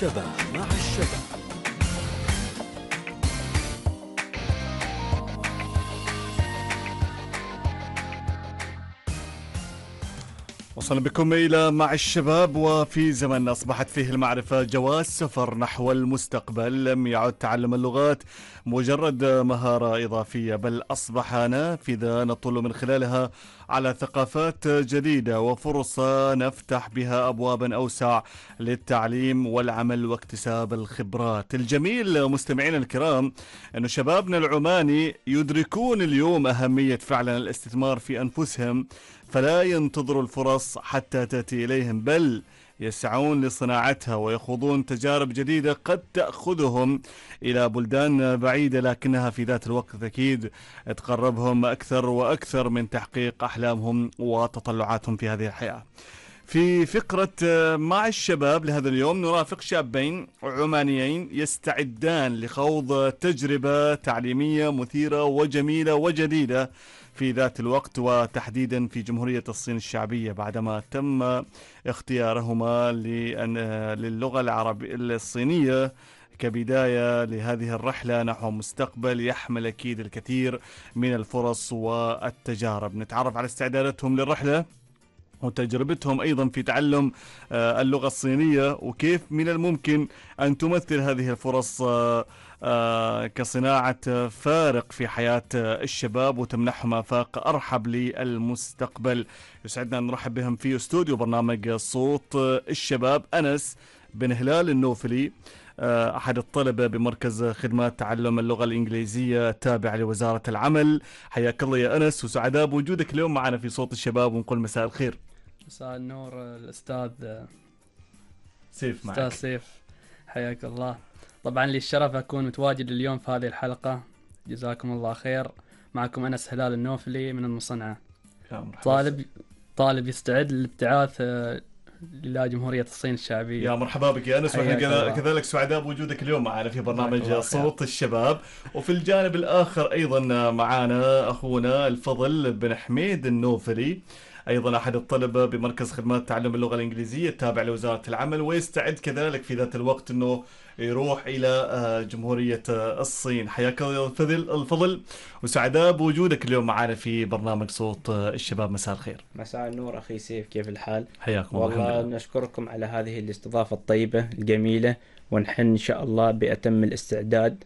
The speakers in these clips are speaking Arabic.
الشباب مع الشباب. وصلنا بكم إلى مع الشباب، وفي زمن أصبحت فيه المعرفة جواز سفر نحو المستقبل. لم يعد تعلم اللغات مجرد مهارة إضافية، بل أصبح نافذة نطل من خلالها على ثقافات جديدة وفرصة نفتح بها أبوابا أوسع للتعليم والعمل واكتساب الخبرات. الجميل مستمعينا الكرام أن شبابنا العماني يدركون اليوم أهمية فعلا الاستثمار في أنفسهم، فلا ينتظروا الفرص حتى تأتي إليهم، بل يسعون لصناعتها ويخوضون تجارب جديدة قد تأخذهم إلى بلدان بعيدة، لكنها في ذات الوقت أكيد تقربهم أكثر وأكثر من تحقيق أحلامهم وتطلعاتهم في هذه الحياة. في فقرة مع الشباب لهذا اليوم نرافق شابين عمانيين يستعدان لخوض تجربة تعليمية مثيرة وجميلة وجديدة في ذات الوقت، وتحديدا في جمهورية الصين الشعبية، بعدما تم اختيارهما للغة العربية الصينية كبداية لهذه الرحلة نحو مستقبل يحمل أكيد الكثير من الفرص والتجارب. نتعرف على استعداداتهم للرحلة وتجربتهم أيضا في تعلم اللغة الصينية، وكيف من الممكن أن تمثل هذه الفرص كصناعة فارق في حياة الشباب وتمنحهم آفاق أرحب للمستقبل. يسعدنا أن نرحب بهم في استوديو برنامج صوت الشباب أنس بن هلال النوفلي، أحد الطلبة بمركز خدمات تعلم اللغة الإنجليزية التابع لوزارة العمل. حياك الله يا أنس، وسعداء بوجودك اليوم معنا في صوت الشباب، ونقول مساء الخير. مساء النور الأستاذ سيف معك. أستاذ سيف، حياك الله. طبعا لي الشرف أكون متواجد اليوم في هذه الحلقة، جزاكم الله خير. معكم أنس هلال النوفلي من المصنعة، طالب يستعد للابتعاث إلى جمهورية الصين الشعبية. يا مرحبا بك يا أنس، ونحن كذلك سعداء بوجودك اليوم معنا في برنامج صوت الشباب. وفي الجانب الآخر أيضا معنا أخونا الفضل بن حميد النوفلي، أيضا أحد الطلبة بمركز خدمات تعلم اللغة الإنجليزية التابع لوزارة العمل، ويستعد كذلك في ذات الوقت أنه يروح إلى جمهورية الصين. حياك الله الفضل، وسعداء بوجودك اليوم معنا في برنامج صوت الشباب. مساء الخير. مساء النور أخي سيف، كيف الحال؟ حياكم الله. والله نشكركم على هذه الاستضافة الطيبة الجميلة، ونحن إن شاء الله بأتم الاستعداد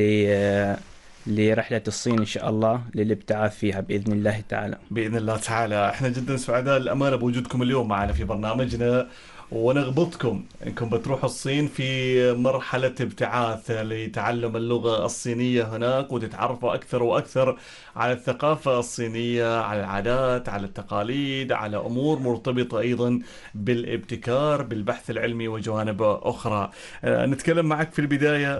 لرحلة الصين إن شاء الله للابتعاث فيها بإذن الله تعالى. بإذن الله تعالى. احنا جدا سعداء الأمانة بوجودكم اليوم معنا في برنامجنا، ونغبطكم انكم بتروحوا الصين في مرحلة ابتعاث لتعلم اللغة الصينية هناك، وتتعرفوا أكثر وأكثر على الثقافة الصينية، على العادات، على التقاليد، على أمور مرتبطة أيضا بالابتكار، بالبحث العلمي وجوانب أخرى. نتكلم معك في البداية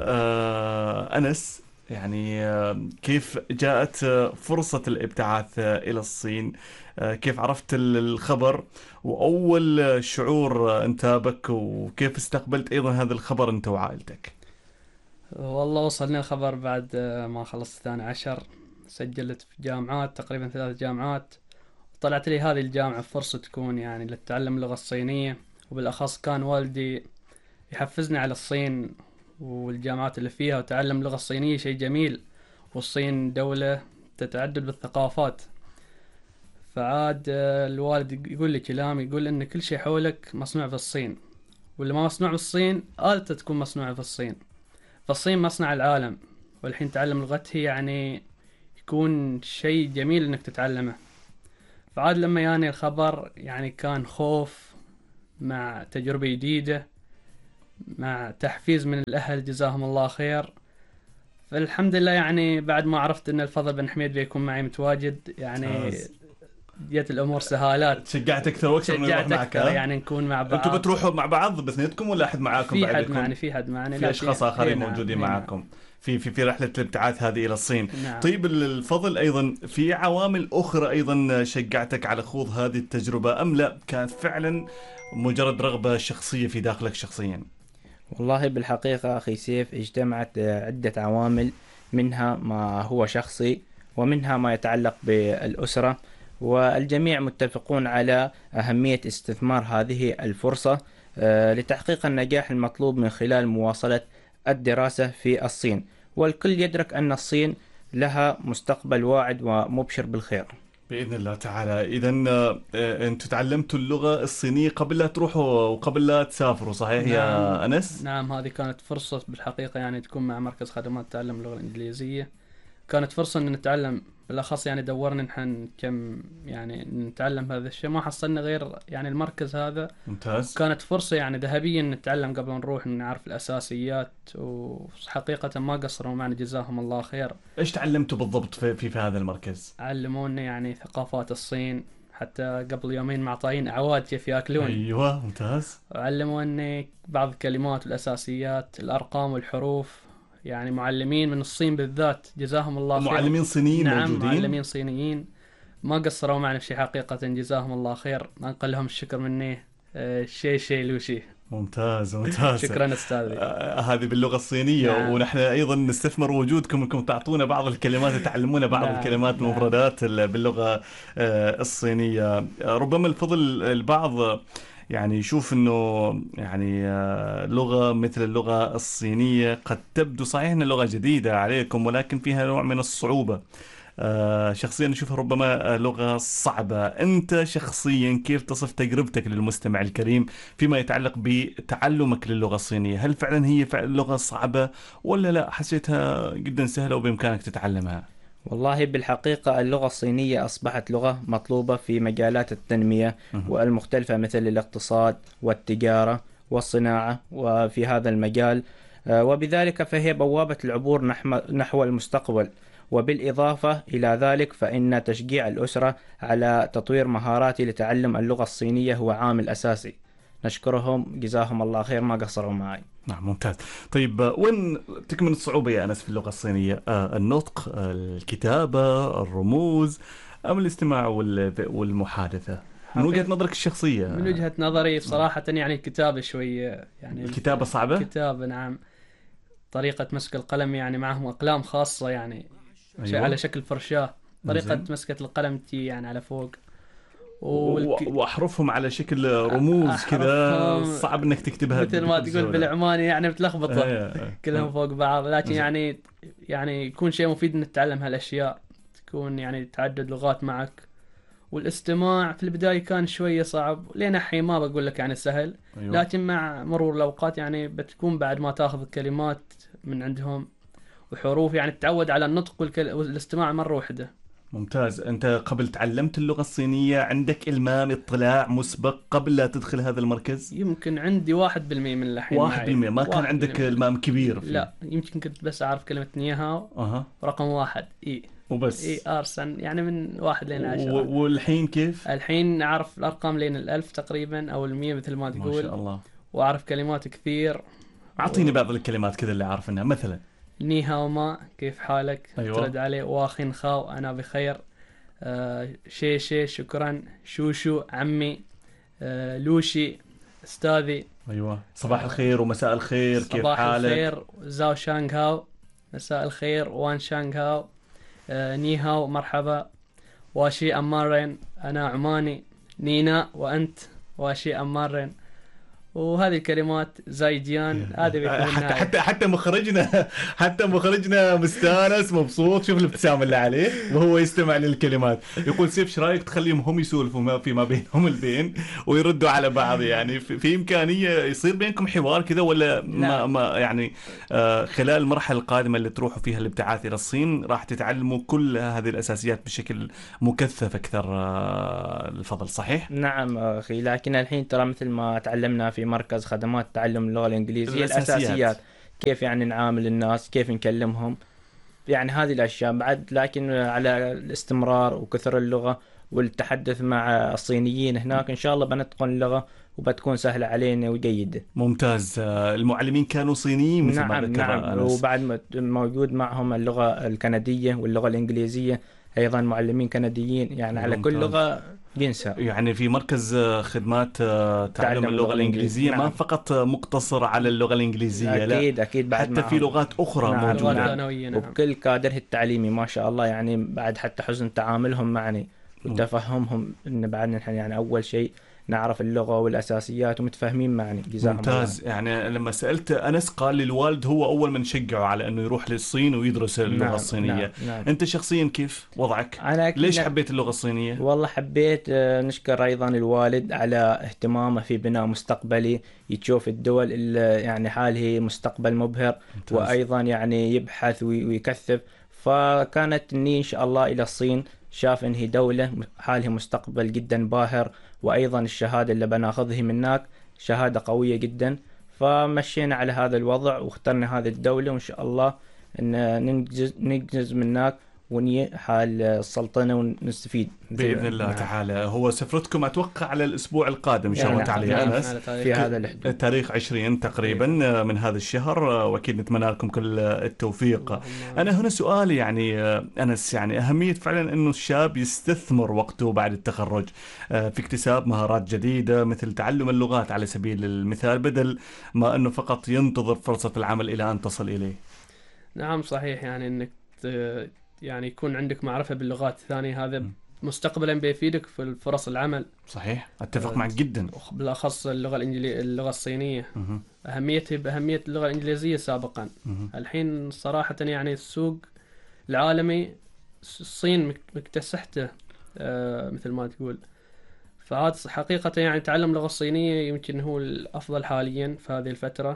أنس، يعني كيف جاءت فرصة الابتعاث إلى الصين؟ كيف عرفت الخبر، وأول شعور انتابك، وكيف استقبلت أيضا هذا الخبر أنت وعائلتك؟ والله وصلني الخبر بعد ما خلصت 12، سجلت في جامعات، تقريبا 3 جامعات. طلعت لي هذه الجامعة فرصة تكون يعني للتعلم اللغة الصينية، وبالأخص كان والدي يحفزني على الصين والجامعات اللي فيها، وتعلم اللغة الصينية شيء جميل، والصين دولة تتعدد بالثقافات. فعاد الوالد يقول لي كلام، يقول إن كل شيء حولك مصنوع في الصين، واللي ما مصنوع في الصين آلته تكون مصنوعة في الصين. فالصين مصنع العالم، والحين تعلم لغته يعني يكون شيء جميل إنك تتعلمه. فعاد لما يعني الخبر يعني كان خوف مع تجربة جديدة مع تحفيز من الأهل جزاهم الله خير. فالحمد لله يعني بعد ما عرفت أن الفضل بن حميد بيكون معي متواجد، يعني جت الأمور سهالات. شجعت أكثر وأكثر إنه يروح معك، يعني نكون مع بعض. أنتوا بتروحوا مع بعض باثنينكم ولا أحد معاكم؟ في حد معنا، في أشخاص آخرين موجودين معاكم في رحلة الابتعاث هذه إلى الصين. نعم. طيب الفضل، أيضا في عوامل أخرى أيضا شجعتك على خوض هذه التجربة، أم لا كانت فعلا مجرد رغبة شخصية في داخلك شخصيا؟ والله بالحقيقة أخي سيف اجتمعت عدة عوامل، منها ما هو شخصي، ومنها ما يتعلق بالأسرة، والجميع متفقون على أهمية استثمار هذه الفرصة لتحقيق النجاح المطلوب من خلال مواصلة الدراسة في الصين. والكل يدرك أن الصين لها مستقبل واعد ومبشر بالخير. بإذن الله تعالى. إذا أنتم تعلمتوا اللغة الصينية قبل لا تروحوا وقبل لا تسافروا، صحيح يا أنس؟ نعم، هذه كانت فرصة بالحقيقة يعني تكون مع مركز خدمات تعلم اللغة الإنجليزية. كانت فرصة إن نتعلم، بالأخص يعني دورنا نحن كم يعني نتعلم هذا الشيء، ما حصلنا غير يعني المركز هذا. ممتاز. كانت فرصة يعني ذهبية إن نتعلم قبل نروح، نعرف الأساسيات، وحقيقة ما قصروا معنا جزاهم الله خير. إيش تعلمتوا بالضبط في هذا المركز؟ علمونا يعني ثقافات الصين، حتى قبل يومين معطيين أعواد كيف يأكلون. أيوة ممتاز. علمونا بعض الكلمات والأساسيات، الأرقام والحروف. يعني معلمين من الصين بالذات جزاهم الله خير. معلمين صينيين نعم موجودين؟ معلمين صينيين ما قصروا معنا في شيء حقيقة، جزاهم الله خير. أنقل لهم الشكر مني. شي لوشي. ممتاز ممتاز. شكرا أستاذي. هذه باللغة الصينية. نعم. ونحن أيضا نستثمر وجودكم أنكم تعطونا بعض الكلمات، تعلمونا بعض نعم. الكلمات المفردات باللغة الصينية. ربما الفضل البعض يعني يشوف أنه يعني لغة مثل اللغة الصينية قد تبدو صحيح أنها لغة جديدة عليكم، ولكن فيها نوع من الصعوبة. شخصيا أشوفها ربما لغة صعبة. أنت شخصيا كيف تصف تجربتك للمستمع الكريم فيما يتعلق بتعلمك للغة الصينية؟ هل فعلا هي لغة صعبة ولا لا حسيتها جدا سهلة وبإمكانك تتعلمها؟ والله بالحقيقة اللغة الصينية أصبحت لغة مطلوبة في مجالات التنمية والمختلفة، مثل الاقتصاد والتجارة والصناعة، وفي هذا المجال وبذلك فهي بوابة العبور نحو المستقبل. وبالإضافة إلى ذلك فإن تشجيع الأسرة على تطوير مهاراتي لتعلم اللغة الصينية هو عامل أساسي. نشكرهم جزاهم الله خير، ما قصروا معي. نعم ممتاز. طيب وين تكمن الصعوبة يا أنس في اللغة الصينية؟ النطق، الكتابة، الرموز، أم الاستماع والمحادثة من وجهة نظرك الشخصية؟ من وجهة نظري صراحة يعني الكتابة شوية، يعني الكتابة صعبة؟ الكتابة نعم. طريقة مسك القلم يعني معهم أقلام خاصة يعني أيوة. على شكل فرشاة. طريقة مسكة القلم تي يعني على فوق، وأحرفهم على شكل رموز كذا، صعب انك تكتبها مثل ما تقول بالعماني يعني متلخبطة كلهم فوق بعض. لكن يعني يكون شيء مفيد ان تتعلم هالاشياء، تكون يعني تعدد لغات معك. والاستماع في البداية كان شوية صعب، لين الحين ما بقول لك يعني سهل. أيوة. لكن مع مرور الأوقات يعني بتكون بعد ما تاخذ كلمات من عندهم وحروف يعني تتعود على النطق والاستماع مرة واحدة. ممتاز. أنت قبل تعلمت اللغة الصينية عندك إلمام اطلاع مسبق قبل لا تدخل هذا المركز؟ يمكن عندي 1% من الحين. 1%؟ ما كان عندك إلمام كبير فيه؟ لا، يمكن كنت بس أعرف كلمة نيهاو رقم 1 إي وبس. إي أرسن يعني من 1 لين 10. والحين كيف؟ الحين أعرف الأرقام لين 1000 تقريبا أو 100 مثل ما تقول. ما شاء الله. وأعرف كلمات كثير. أعطيني بعض الكلمات كذا اللي أعرفها. مثلا نيهاو ما كيف حالك؟ أيوة. ترد عليه واخين خاو أنا بخير. شي شكرا. شوشو عمي. لوشي أستاذي. أيوة. صباح الخير ومساء الخير، كيف حالك؟ صباح الخير. زاو شانغ هاو. مساء الخير. وان شانغ هاو. نيهاو مرحبا. واشي أمارين أنا عماني. نينا وأنت. واشي أمارين. وهذه الكلمات زايديان هذا بيكون حتى مخرجنا مستانس مبسوط. شوف الابتسامه اللي عليه وهو يستمع للكلمات. يقول سيف ايش رايك تخليهم هم يسولفوا فيما بينهم البين ويردوا على بعض؟ يعني في امكانيه يصير بينكم حوار كذا ولا ما يعني خلال المرحله القادمه اللي تروحوا فيها الابتعاث الى الصين راح تتعلموا كل هذه الاساسيات بشكل مكثف اكثر؟ الفضل صحيح؟ نعم اخي، لكن الحين ترى مثل ما تعلمنا في مركز خدمات تعلم اللغة الإنجليزية الأساسيات، كيف يعني نعامل الناس، كيف نكلمهم، يعني هذه الأشياء بعد. لكن على الاستمرار وكثر اللغة والتحدث مع الصينيين هناك إن شاء الله بنتقن اللغة وبتكون سهلة علينا وجيدة. ممتاز. المعلمين كانوا صينيين مثل ما ذكر. نعم. وبعد موجود معهم اللغة الكندية واللغة الإنجليزية أيضا معلمين كنديين، يعني على كل لغة ينسى. يعني في مركز خدمات تعلم اللغة الإنجليزية ما فقط مقتصر على اللغة الإنجليزية، أكيد بعد حتى في لغات أخرى موجودة. نعم. وبكل كادره التعليمي ما شاء الله، يعني بعد حتى حسن تعاملهم معني وتفهمهم إن بعد نحن يعني أول شيء نعرف اللغة والأساسيات ومتفاهمين معنا. جزاهم ممتاز. الله. يعني لما سألت أنس قال لي الوالد هو أول من شجعه على أنه يروح للصين ويدرس اللغة نعم الصينية. نعم. أنت شخصيا كيف وضعك؟ أنا أكيد ليش حبيت اللغة الصينية؟ والله حبيت نشكر أيضا الوالد على اهتمامه في بناء مستقبلي، يشوف الدول اللي يعني حاله مستقبل مبهر. ممتاز. وأيضا يعني يبحث ويكثف، فكانت إني إن شاء الله إلى الصين. شاف إن هي دولة حالها مستقبل جدا باهر، وأيضا الشهادة اللي بناخذها من هناك شهادة قوية جدا. فمشينا على هذا الوضع واخترنا هذه الدولة، وإن شاء الله إن ننجز من هناك وني حال السلطنة ونستفيد بإذن الله تعالى. هو سفرتكم أتوقع على الأسبوع القادم شاء تعالى يا أنس، في هذا الحدود، تاريخ 20 تقريبا من هذا الشهر، وأكيد نتمنى لكم كل التوفيق. أنا هنا سؤالي يعني أنس، يعني أهمية فعلا أنه الشاب يستثمر وقته بعد التخرج في اكتساب مهارات جديدة مثل تعلم اللغات على سبيل المثال، بدل ما أنه فقط ينتظر فرصة العمل إلى أن تصل إليه. نعم صحيح، يعني أنك يعني يكون عندك معرفة باللغات الثانية، هذا مستقبلا بيفيدك في فرص العمل. صحيح، أتفق معك جدا. بالأخص اللغة الصينية. أهميتها بأهمية اللغة الإنجليزية سابقا. الحين صراحة يعني السوق العالمي الصين مكتسحته مثل ما تقول. فهذا حقيقة يعني تعلم اللغة الصينية يمكن هو الأفضل حاليا في هذه الفترة.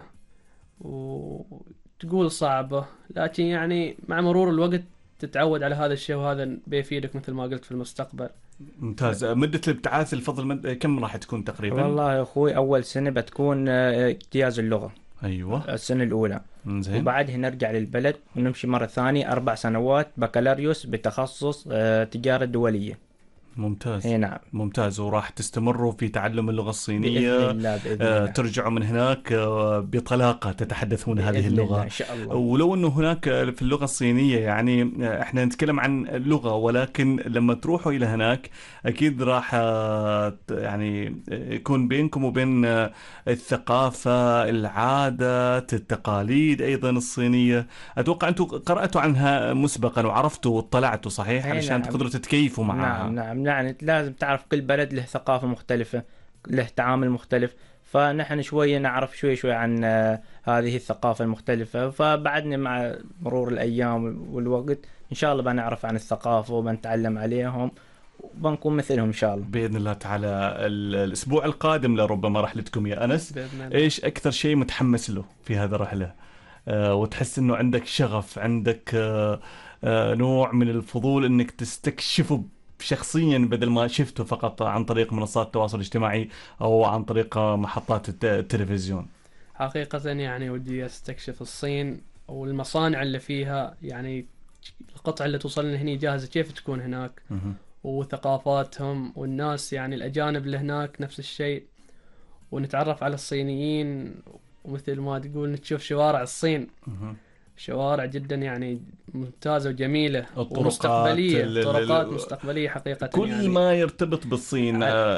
وتقول صعبة، لكن يعني مع مرور الوقت تتعود على هذا الشيء، وهذا بيفيدك مثل ما قلت في المستقبل. ممتاز. مدة الابتعاث الفضل كم راح تكون تقريبا؟ والله يا أخوي أول سنة بتكون اجتياز اللغة. أيوة، السنة الأولى. زين. وبعدها نرجع للبلد ونمشي مرة ثانية 4 سنوات بكالوريوس بتخصص تجارة دولية. ممتاز. نعم. ممتاز. وراح تستمروا في تعلم اللغة الصينية بإذن الله بإذن الله. ترجعوا من هناك بطلاقة تتحدثون هذه اللغة إن شاء الله. ولو أنه هناك في اللغة الصينية يعني احنا نتكلم عن اللغة، ولكن لما تروحوا إلى هناك أكيد راح يعني يكون بينكم وبين الثقافة، العادات، التقاليد أيضا الصينية. أتوقع أنتم قرأتوا عنها مسبقا وعرفتوا واطلعتوا صحيح علشان نعم. تقدروا تتكيفوا معها. نعم يعني لازم تعرف كل بلد له ثقافة مختلفة، له تعامل مختلف. فنحن شوية نعرف شوي عن هذه الثقافة المختلفة. فبعدنا مع مرور الأيام والوقت إن شاء الله بنعرف عن الثقافة وبنتعلم عليهم وبنكون مثلهم إن شاء الله بإذن الله تعالى. الأسبوع القادم لربما رحلتكم يا أنس، إيش أكثر شيء متحمس له في هذا الرحلة وتحس إنه عندك شغف، عندك نوع من الفضول إنك تستكشفه شخصيا بدل ما شفته فقط عن طريق منصات التواصل الاجتماعي أو عن طريق محطات التلفزيون؟ حقيقة يعني ودي استكشف الصين والمصانع اللي فيها، يعني القطعة اللي توصلنا هنا جاهزة كيف تكون هناك، وثقافاتهم والناس يعني الأجانب اللي هناك نفس الشيء، ونتعرف على الصينيين. ومثل ما تقول نشوف شوارع الصين، شوارع جدا يعني ممتازة وجميلة ومستقبلية، طرقات مستقبلية حقيقة. كل يعني ما يرتبط بالصين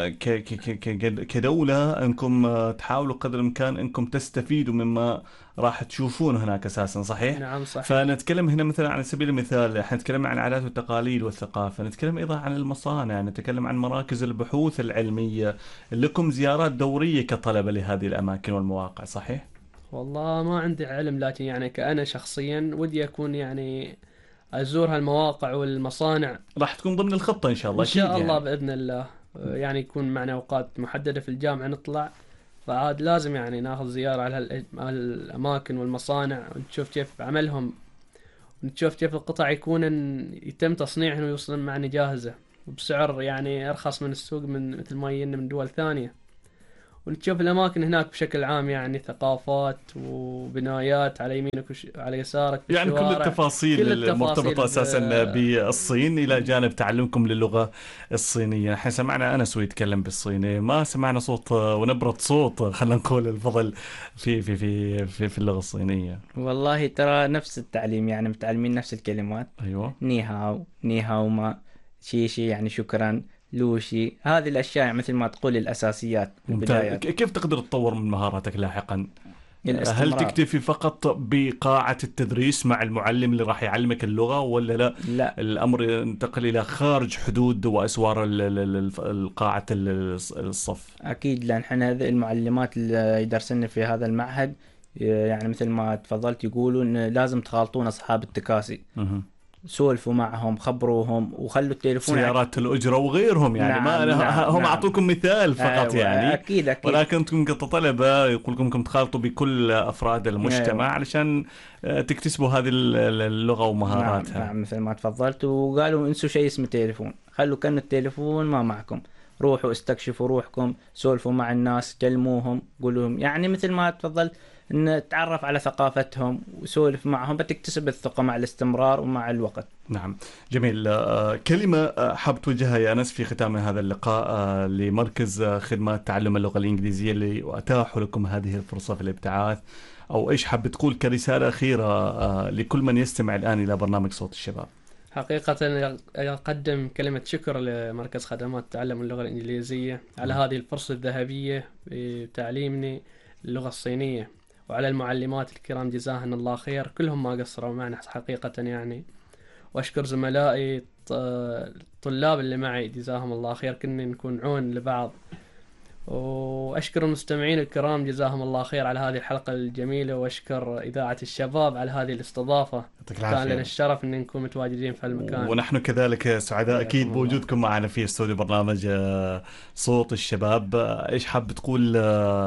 كدولة أنكم تحاولوا قدر الإمكان أنكم تستفيدوا مما راح تشوفون هناك أساسا، صحيح؟ نعم صحيح. فنتكلم هنا مثلا على سبيل المثال احنا نتكلم عن العادات والتقاليد والثقافة، نتكلم أيضا عن المصانع، نتكلم عن مراكز البحوث العلمية، لكم زيارات دورية كطلبة لهذه الأماكن والمواقع، صحيح؟ والله ما عندي علم، لكن يعني كأنا شخصيا ودي أكون يعني أزور هالمواقع والمصانع. راح تكون ضمن الخطة إن شاء الله. إن شاء الله يعني. بإذن الله. يعني يكون معنا أوقات محددة في الجامعة نطلع، فعاد لازم يعني ناخذ زيارة على الأماكن والمصانع ونشوف كيف عملهم، ونشوف كيف القطع يتم تصنيعها ويوصل معنا جاهزة وبسعر يعني أرخص من السوق مثل ما يجينا من دول ثانية. ونشوف الأماكن هناك بشكل عام، يعني ثقافات وبنايات على يمينك وعلى يسارك، يعني كل التفاصيل المرتبطة أساسا بالصين إلى جانب تعلمكم للغة الصينية. احنا سمعنا أنس يتكلم بالصيني، ما سمعنا صوت ونبرة صوت خلينا نقول الفضل في اللغة الصينية. والله ترى نفس التعليم، يعني متعلمين نفس الكلمات. أيوة. ني هاو ما شي يعني شكرا لوشي، هذه الأشياء مثل ما تقول الأساسيات. كيف تقدر تطور من مهاراتك لاحقا؟ هل تكتفي فقط بقاعة التدريس مع المعلم اللي راح يعلمك اللغة، ولا لا الأمر ينتقل إلى خارج حدود وأسوار قاعة الصف؟ أكيد، لأن احنا هذه المعلمات اللي يدرسن في هذا المعهد يعني مثل ما تفضلت يقولوا إن لازم تخالطون أصحاب التكاسي، سولفوا معهم، خبروهم، وخلوا التليفون سيارات الأجرة وغيرهم يعني. هم أعطوكم مثال فقط يعني. أكيد. ولكن أنتم كطلبة يقول لكم تخالطوا بكل أفراد المجتمع علشان تكتسبوا هذه اللغة ومهاراتها. نعم مثل ما تفضلت. وقالوا انسوا شيء اسمه تليفون، خلوا كأنه التليفون ما معكم، روحوا استكشفوا روحكم، سولفوا مع الناس، كلموهم، قولوهم يعني مثل ما تفضلت ان تعرف على ثقافتهم وسولف معهم، بتكتسب الثقة مع الاستمرار ومع الوقت. نعم جميل. كلمة حاب توجهها يا أنس في ختام هذا اللقاء لمركز خدمات تعلم اللغة الإنجليزية اللي أتاحوا لكم هذه الفرصة في الابتعاث، أو إيش حاب تقول كرسالة أخيرة لكل من يستمع الآن إلى برنامج صوت الشباب؟ حقيقة أقدم كلمة شكر لمركز خدمات تعلم اللغة الإنجليزية على هذه الفرصة الذهبية بتعليمني اللغة الصينية، وعلى المعلمات الكرام جزاهن الله خير، كلهم ما قصروا معنا حقيقة يعني. وأشكر زملائي الطلاب اللي معي جزاهم الله خير، كنا نكون عون لبعض. وأشكر المستمعين الكرام جزاهم الله خير على هذه الحلقة الجميلة، وأشكر إذاعة الشباب على هذه الاستضافة، كان لنا الشرف أن نكون متواجدين في المكان. ونحن كذلك سعداء أكيد بوجودكم معنا في استوديو برنامج صوت الشباب. إيش حاب تقول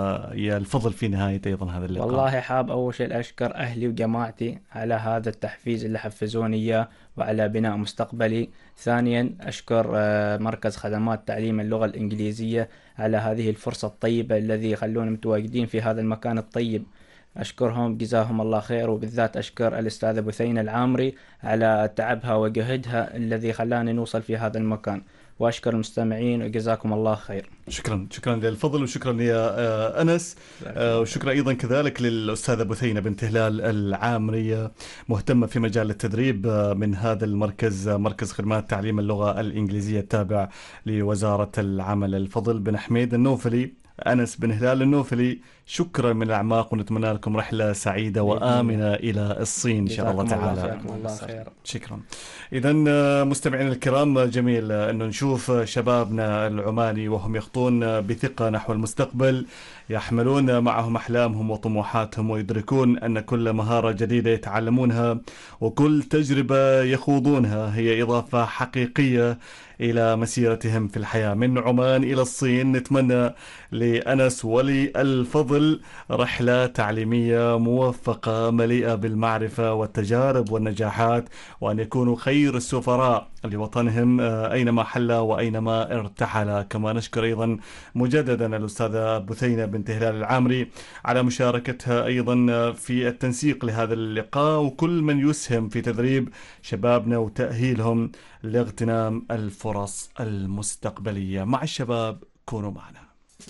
يا الفضل في نهاية أيضا هذا اللقاء؟ والله حاب أول شيء أشكر أهلي وجماعتي على هذا التحفيز اللي حفزوني إياه وعلى بناء مستقبلي. ثانيا أشكر مركز خدمات تعليم اللغة الإنجليزية على هذه الفرصة الطيبة الذي خلونا متواجدين في هذا المكان الطيب، أشكرهم جزاهم الله خير. وبالذات أشكر الأستاذة بثينة العامري على تعبها وجهدها الذي خلاني نوصل في هذا المكان، وأشكر المستمعين وجزاكم الله خير. شكرا للفضل، وشكرا يا أنس، وشكرا أيضا كذلك للأستاذة بثينة بنت هلال العامرية، مهتمة في مجال التدريب من هذا المركز، مركز خدمات تعليم اللغة الإنجليزية التابع لوزارة العمل. الفضل بن حميد النوفلي، أنس بن هلال النوفلي، شكرا من الأعماق، ونتمنى لكم رحلة سعيدة وآمنة إلى الصين إن شاء الله تعالى. الله خير. شكرا. إذن مستمعين الكرام، جميل أنه نشوف شبابنا العماني وهم يخطون بثقة نحو المستقبل، يحملون معهم أحلامهم وطموحاتهم، ويدركون أن كل مهارة جديدة يتعلمونها وكل تجربة يخوضونها هي إضافة حقيقية إلى مسيرتهم في الحياة. من عمان إلى الصين، نتمنى لأنس وللفضل رحلة تعليمية موفقة مليئة بالمعرفة والتجارب والنجاحات، وأن يكونوا خير السفراء لوطنهم أينما حل وأينما ارتحل. كما نشكر أيضا مجددا الأستاذة بثينة بنت هلال العامري على مشاركتها أيضا في التنسيق لهذا اللقاء، وكل من يسهم في تدريب شبابنا وتأهيلهم لاغتنام الفرص المستقبلية. مع الشباب، كونوا معنا.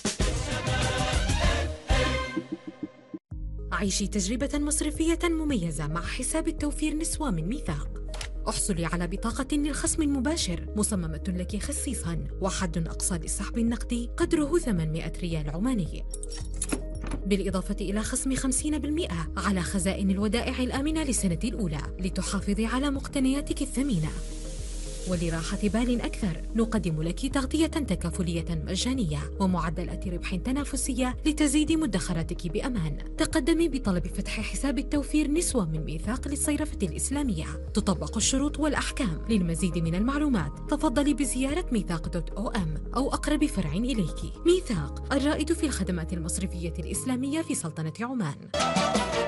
عيشي تجربة مصرفية مميزة مع حساب التوفير نسوة من ميثاق. احصلي على بطاقة للخصم المباشر مصممة لك خصيصاً، وحد أقصى للسحب النقدي قدره 800 ريال عماني، بالإضافة إلى خصم 50% على خزائن الودائع الآمنة للسنة الأولى، لتحافظي على مقتنياتك الثمينة. ولراحة بال أكثر، نقدم لك تغطية تكافلية مجانية ومعدلات ربح تنافسية لتزيد مدخراتك بأمان. تقدمي بطلب فتح حساب التوفير نسوة من ميثاق للصيرفة الإسلامية، تطبق الشروط والأحكام. للمزيد من المعلومات تفضلي بزيارة ميثاق.om أو أقرب فرع إليك. ميثاق، الرائد في الخدمات المصرفية الإسلامية في سلطنة عمان.